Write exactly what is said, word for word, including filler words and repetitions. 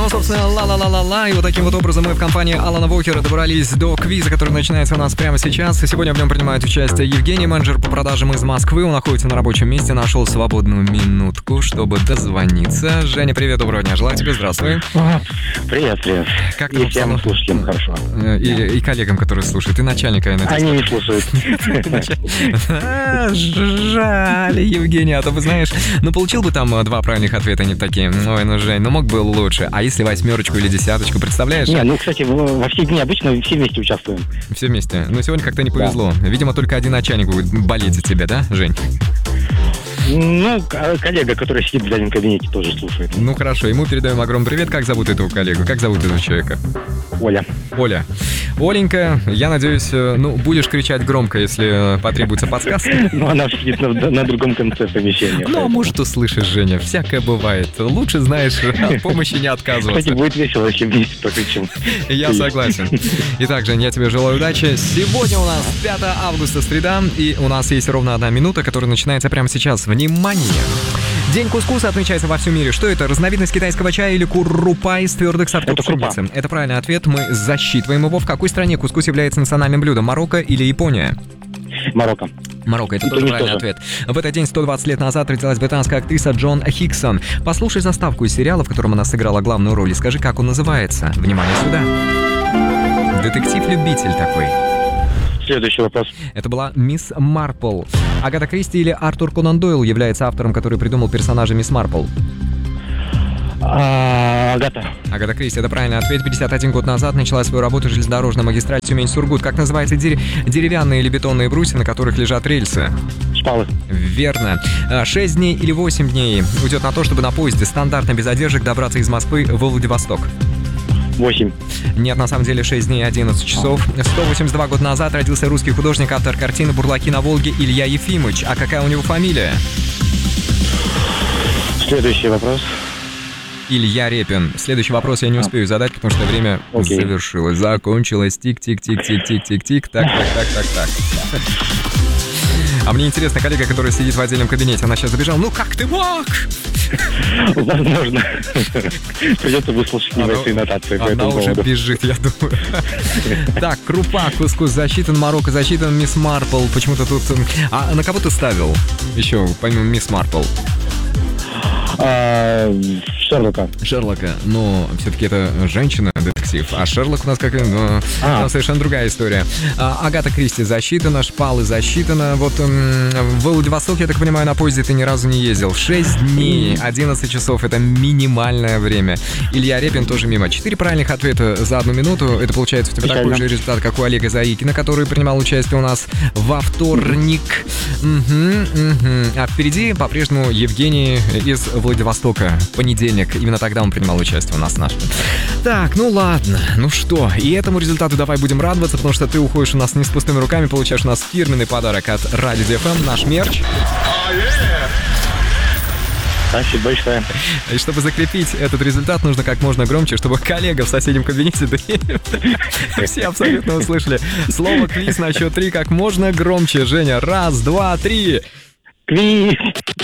Ну, собственно, ла-ла-ла-ла-ла. И вот таким вот образом мы в компании Алана Вокера добрались до квиза, который начинается у нас прямо сейчас. И сегодня в нем принимает участие Евгений, менеджер по продажам из Москвы. Он находится на рабочем месте, нашел свободную минутку, чтобы дозвониться. Женя, привет, доброго дня. Желаю тебе, здравствуй. Привет, привет. Как ты и всем слушателям хорошо. И, и коллегам, которые слушают, и начальника, я надеюсь. Они не слушают. Жаль, Евгений, а то бы, знаешь, ну получил бы там два правильных ответа, они такие, ой, ну, Жень, ну мог бы лучше. А если восьмерочку или десяточку, представляешь? Не, ну, кстати, во все дни обычно все вместе участвуем. Все вместе. Но сегодня как-то не повезло. Да. Видимо, только один начальник будет болеть за тебя, да, Жень? Ну, коллега, который сидит в дальнем кабинете, тоже слушает. Ну, хорошо, ему передаем огромный привет. Как зовут этого коллегу? Как зовут этого человека? Оля. Оля. Оленька, я надеюсь, ну, будешь кричать громко, если потребуется подсказка. Ну, она сидит на, на другом конце помещения. Ну, а может, услышишь, Женя, всякое бывает. Лучше, знаешь, от помощи не отказываться. Кстати, будет весело, если вместе покричим. Я согласен. Итак, Жень, я тебе желаю удачи. Сегодня у нас пятое августа, среда, и у нас есть ровно одна минута, которая начинается прямо сейчас. Внимание! День кускуса отмечается во всем мире. Что это? Разновидность китайского чая или крупа из твердых сортов это пшеницы? крупа. Это правильный ответ. Мы засчитываем его. В какой стране кускус является национальным блюдом? Марокко или Япония? Марокко. Марокко, это и тоже правильный тоже. ответ. В этот день сто двадцать лет назад родилась британская актриса Джон Хиксон. Послушай заставку из сериала, в котором она сыграла главную роль, и скажи, как он называется. Внимание сюда. Детектив-любитель такой. Следующий вопрос. Это была Мисс Марпл. Агата Кристи или Артур Конан Дойл является автором, который придумал персонажа Мисс Марпл? А, Агата. Агата Кристи, это правильный ответ. пятьдесят один год назад начала свою работу железнодорожная магистраль Тюмень-Сургут. Как называются дерев... деревянные или бетонные брусья, на которых лежат рельсы? Шпалы. Верно. шесть дней или восемь дней уйдет на то, чтобы на поезде стандартно без задержек добраться из Москвы во Владивосток? восемь. Нет, на самом деле шесть дней одиннадцать часов. сто восемьдесят два года назад родился русский художник, автор картины «Бурлаки на Волге» Илья Ефимович. А какая у него фамилия? Следующий вопрос. Илья Репин. Следующий вопрос я не успею задать, потому что время Окей. завершилось. Закончилось. Тик-тик-тик-тик-тик-тик-тик. Так, так, так, так, так. А мне интересно, коллега, которая сидит в отдельном кабинете, она сейчас забежала. Ну как ты мог? Возможно. Придется выслушать небольшие нотации по этому Она уже поводу. бежит, я думаю. Так, крупа, кускус засчитан, Марокко засчитан, Мисс Марпл. Почему-то тут... А на кого ты ставил еще, помимо Мисс Марпл? А, Шерлока. Шерлока, но все-таки это женщина-детектив, а Шерлок у нас как ну, а. совершенно другая история. А, Агата Кристи засчитана, Шпалы засчитана. Вот м- в Владивосток, я так понимаю, на поезде ты ни разу не ездил. шесть дней, одиннадцать часов, это минимальное время. Илья Репин тоже мимо. Четыре правильных ответа за одну минуту. Это получается у тебя Печально. такой же результат, как у Олега Заикина, который принимал участие у нас во вторник. Угу, угу. А впереди по-прежнему Евгений из Владивостока. Понедельник. Именно тогда он принимал участие у нас наш. Так, ну ладно. Ну что, и этому результату давай будем радоваться, потому что ты уходишь у нас не с пустыми руками, получаешь у нас фирменный подарок от Радио ди эф эм, наш мерч. Спасибо большое. И чтобы закрепить этот результат, нужно как можно громче, чтобы коллега в соседнем кабинете все абсолютно услышали. Слово «квиз» на счет три как можно громче. Женя, раз, два, три. Квиз.